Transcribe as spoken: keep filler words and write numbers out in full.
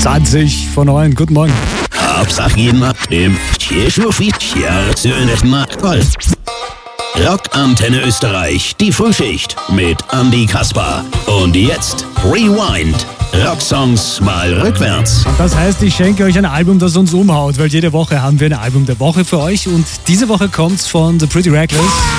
zwanzig vor neun. Guten Morgen. Hauptsache jeden abnehmen. Hier Schuffi, hier Söhnes Markvoll. Rockantenne Österreich, die Frühschicht mit Andy Kaspar. Und jetzt Rewind. Rocksongs mal rückwärts. Das heißt, ich schenke euch ein Album, das uns umhaut, weil jede Woche haben wir ein Album der Woche für euch. Und diese Woche kommt's von The Pretty Reckless.